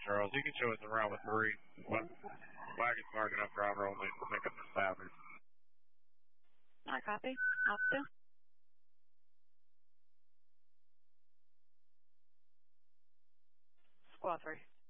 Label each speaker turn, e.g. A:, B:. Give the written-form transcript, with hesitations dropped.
A: Charles. You can show us around with 3. Wagon's marking up driver only. Pick up the Savage.
B: I copy. Alpha. Squad 3.